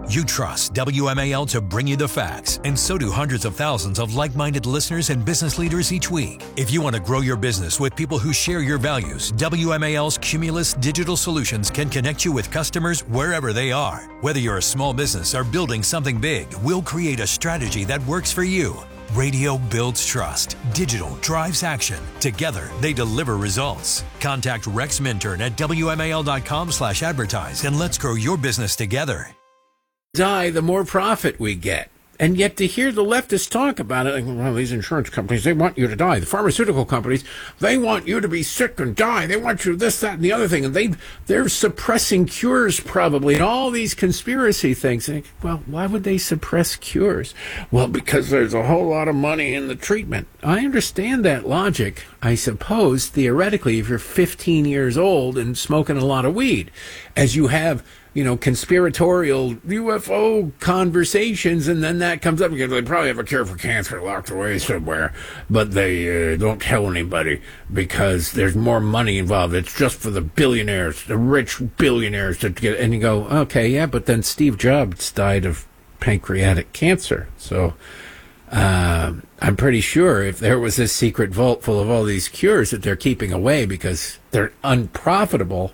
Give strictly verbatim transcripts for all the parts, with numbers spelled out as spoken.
You trust W M A L to bring you the facts, and so do hundreds of thousands of like-minded listeners and business leaders each week. If you want to grow your business with people who share your values, W M A L's Cumulus Digital Solutions can connect you with customers wherever they are. Whether you're a small business or building something big, we'll create a strategy that works for you. Radio builds trust. Digital drives action. Together, they deliver results. Contact Rex Minturn at W M A L dot com slash advertise and let's grow your business together. Die, the more profit we get. And yet to hear the leftists talk about it, like, well, these insurance companies, they want you to die. The pharmaceutical companies, they want you to be sick and die. They want you this, that, and the other thing. And they, they're suppressing cures probably and all these conspiracy things. And, well, why would they suppress cures? Well, because there's a whole lot of money in the treatment. I understand that logic, I suppose, theoretically, if you're fifteen years old and smoking a lot of weed, as you have, you know, conspiratorial U F O conversations, and then that comes up because they probably have a cure for cancer locked away somewhere, but they uh, don't tell anybody because there's more money involved. It's just for the billionaires, the rich billionaires to get. And you go, okay, yeah, but then Steve Jobs died of pancreatic cancer, so uh, I'm pretty sure if there was this secret vault full of all these cures that they're keeping away because they're unprofitable,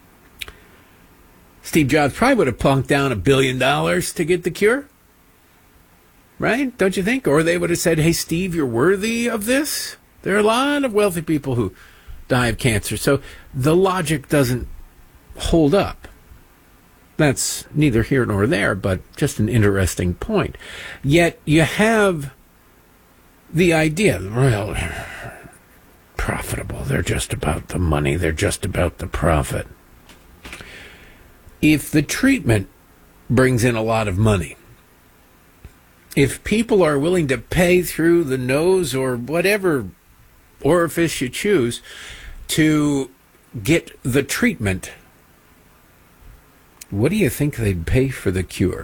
Steve Jobs probably would have plunked down a billion dollars to get the cure. Right? Don't you think? Or they would have said, hey, Steve, you're worthy of this. There are a lot of wealthy people who die of cancer. So the logic doesn't hold up. That's neither here nor there, but just an interesting point. Yet you have the idea, well, profitable. They're just about the money. They're just about the profit. If the treatment brings in a lot of money, if people are willing to pay through the nose or whatever orifice you choose to get the treatment, what do you think they'd pay for the cure?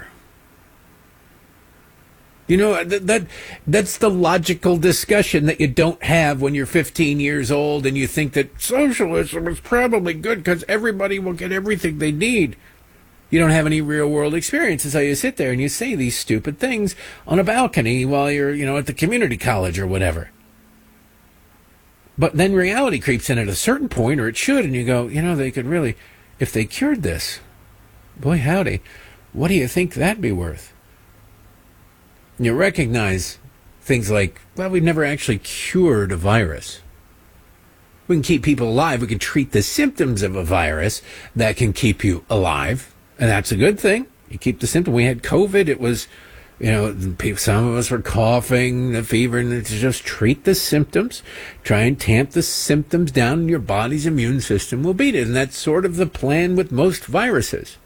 You know, that, that that's the logical discussion that you don't have when you're fifteen years old and you think that socialism is probably good because everybody will get everything they need. You don't have any real-world experience, so you sit there and you say these stupid things on a balcony while you're, you know, at the community college or whatever. But then reality creeps in at a certain point, or it should, and you go, you know, they could really, if they cured this, boy howdy, what do you think that'd be worth? You recognize things like, well, we've never actually cured a virus. We can keep people alive. We can treat the symptoms of a virus that can keep you alive. And that's a good thing. You keep the symptom. We had COVID. It was, you know, some of us were coughing, the fever, and to just treat the symptoms, try and tamp the symptoms down, and your body's immune system will beat it. And that's sort of the plan with most viruses.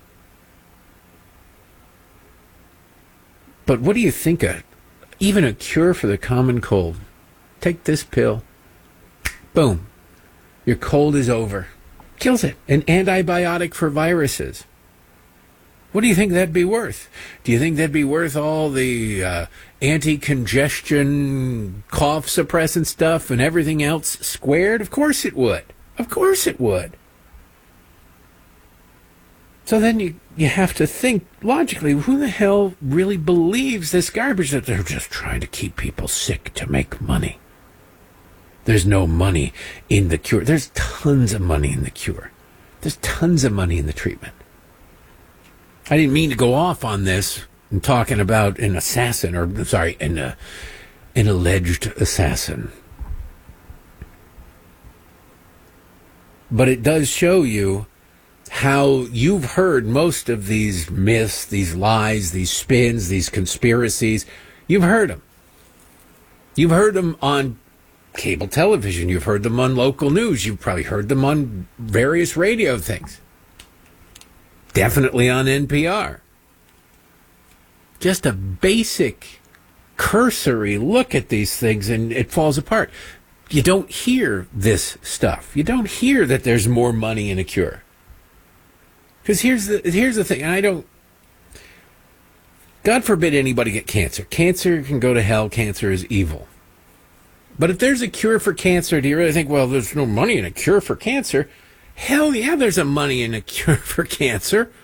But what do you think of even a cure for the common cold? Take this pill. Boom. Your cold is over. Kills it. An antibiotic for viruses. What do you think that'd be worth? Do you think that'd be worth all the uh, anti-congestion, cough suppressant stuff and everything else squared? Of course it would. Of course it would. So then you, you have to think logically, who the hell really believes this garbage that they're just trying to keep people sick to make money? There's no money in the cure. There's tons of money in the cure. There's tons of money in the treatment. I didn't mean to go off on this and talking about an assassin, or sorry, an, uh, an alleged assassin. But it does show you how you've heard most of these myths, these lies, these spins, these conspiracies. You've heard them. You've heard them on cable television. You've heard them on local news. You've probably heard them on various radio things. Definitely on N P R. Just a basic, cursory look at these things and it falls apart. You don't hear this stuff. You don't hear that there's more money in a cure. Because here's the, here's the thing, and I don't, God forbid anybody get cancer. Cancer can go to hell. Cancer is evil. But if there's a cure for cancer, do you really think, well, there's no money in a cure for cancer? Hell yeah, there's a money in a cure for cancer.